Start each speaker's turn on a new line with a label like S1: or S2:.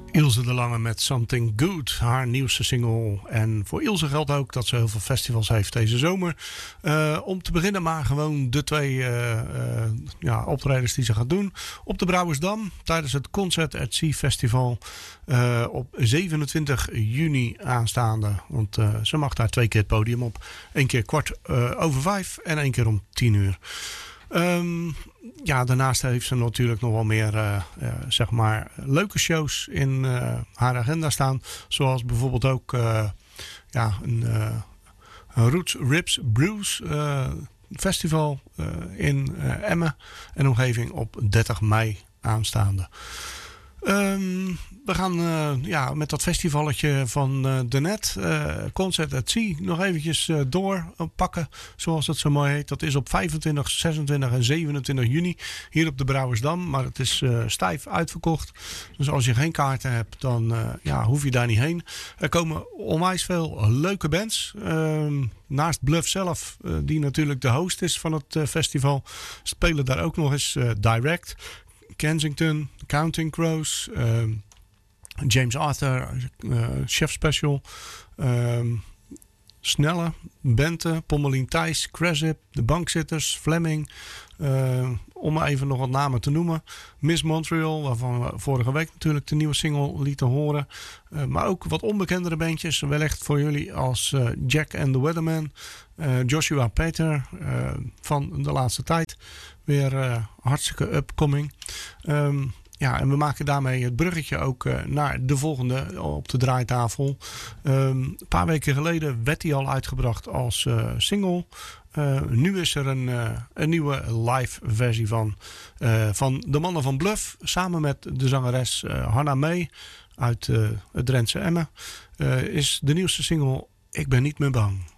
S1: Ilse de Lange met Something Good, haar nieuwste single. En voor Ilse geldt ook dat ze heel veel festivals heeft deze zomer. Om te beginnen maar gewoon de twee optredens die ze gaat doen. Op de Brouwersdam tijdens het Concert at Sea Festival op 27 juni aanstaande. Want ze mag daar 2 keer het podium op. 1 keer 5:15 en 1 keer om 10:00. Daarnaast heeft ze natuurlijk nog wel meer leuke shows in haar agenda staan. Zoals bijvoorbeeld ook een Roots Ribs Brews festival in Emmen en omgeving op 30 mei aanstaande. We gaan met dat festivalletje van daarnet, Concert at Sea, nog eventjes doorpakken, zoals het zo mooi heet. Dat is op 25, 26 en 27 juni hier op de Brouwersdam. Maar het is stijf uitverkocht. Dus als je geen kaarten hebt, dan hoef je daar niet heen. Er komen onwijs veel leuke bands. Naast Bluff zelf, die natuurlijk de host is van het festival, spelen daar ook nog eens Direct, Kensington, Counting Crows, James Arthur, Chef Special, Snelle, Bente, Pommelien Thijs, Cresip, De Bankzitters, Fleming. Om maar even nog wat namen te noemen. Miss Montreal, waarvan we vorige week natuurlijk de nieuwe single lieten horen. Maar ook wat onbekendere bandjes, wellicht voor jullie als Jack and the Weatherman, Joshua Peter van de laatste tijd. Weer hartstikke upcoming. En we maken daarmee het bruggetje ook naar de volgende op de draaitafel. Een paar weken geleden werd hij al uitgebracht als single. Nu is er een nieuwe live versie van de mannen van Bluff. Samen met de zangeres Hanna May uit het Drentse Emmen. Is de nieuwste single Ik ben niet meer bang.